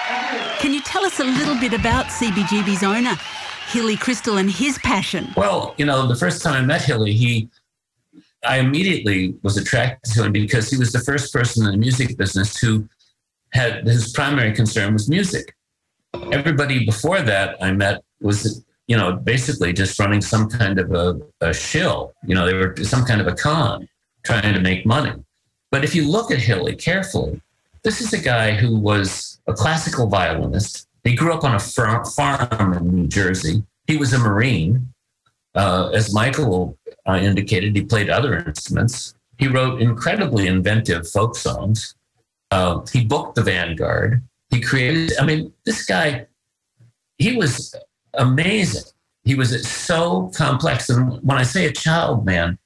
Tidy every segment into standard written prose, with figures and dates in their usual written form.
Can you tell us a little bit about CBGB's owner, Hilly Crystal, and his passion? Well, the first time I met Hilly, I immediately was attracted to him because he was the first person in the music business who had his primary concern was music. Everybody before that I met was, basically just running some kind of a shill. They were some kind of a con trying to make money. But if you look at Hilly carefully, this is a guy who was a classical violinist. He grew up on a farm in New Jersey. He was a Marine. As Michael indicated, he played other instruments. He wrote incredibly inventive folk songs. He booked the Vanguard. He created, this guy, he was amazing. He was so complex. And when I say a child man,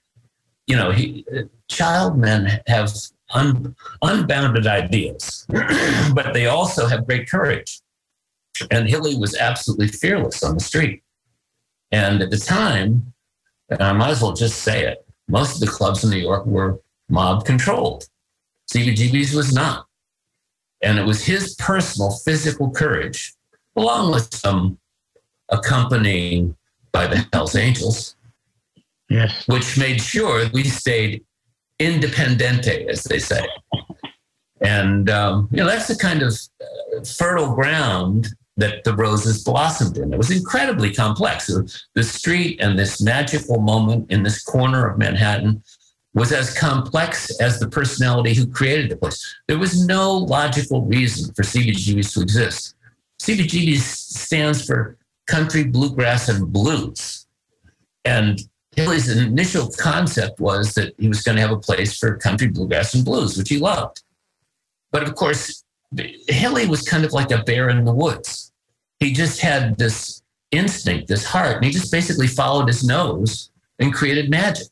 child men have unbounded ideas, but they also have great courage. And Hilly was absolutely fearless on the street. And at the time, and I might as well just say it, most of the clubs in New York were mob controlled. CBGB's was not. And it was his personal physical courage, along with some accompanying by the Hells Angels, yes, which made sure we stayed independente, as they say. And, that's the kind of fertile ground that the Roses blossomed in. It was incredibly complex. The street and this magical moment in this corner of Manhattan was as complex as the personality who created the place. There was no logical reason for CBGB's to exist. CBGB stands for country, bluegrass, and blues. And Hilly's initial concept was that he was going to have a place for country, bluegrass, and blues, which he loved. But of course, Hilly was kind of like a bear in the woods. He just had this instinct, this heart, and he just basically followed his nose and created magic.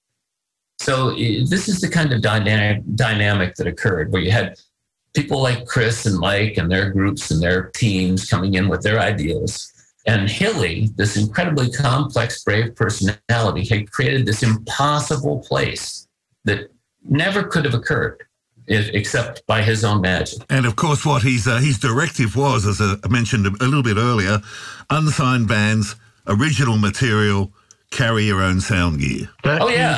So this is the kind of dynamic that occurred, where you had people like Chris and Mike and their groups and their teams coming in with their ideas. And Hilly, this incredibly complex, brave personality, had created this impossible place that never could have occurred except by his own magic. And of course, what his directive was, as I mentioned a little bit earlier, unsigned bands, original material, carry your own sound gear. Oh yeah,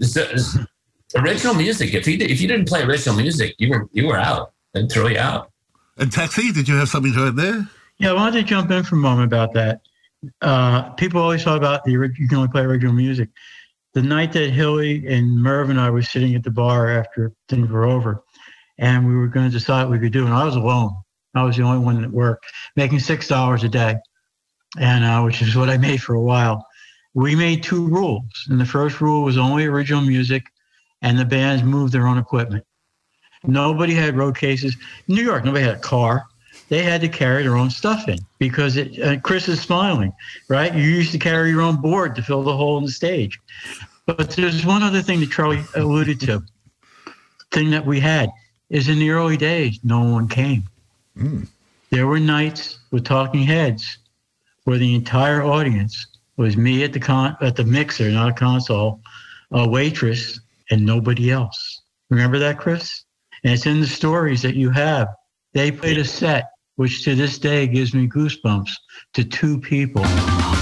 original music. If you didn't play original music, you were out. They'd throw you out. And Taxi, did you have something to add there? Yeah, I wanted to jump in for a moment about that. People always thought about you can only play original music. The night that Hilly and Merv and I were sitting at the bar after things were over, and we were going to decide what we could do, and I was alone. I was the only one that worked, making $6 a day, and which is what I made for a while. We made two rules, and the first rule was only original music, and the bands moved their own equipment. Nobody had road cases. In New York, nobody had a car. They had to carry their own stuff in because Chris is smiling, right? You used to carry your own board to fill the hole in the stage. But there's one other thing that Charlie alluded to. Thing that we had is in the early days, no one came. There were nights with talking heads where the entire audience was me at the mixer, not a console, a waitress, and nobody else. Remember that, Chris? And it's in the stories that you have. They played a set, which to this day gives me goosebumps, to two people.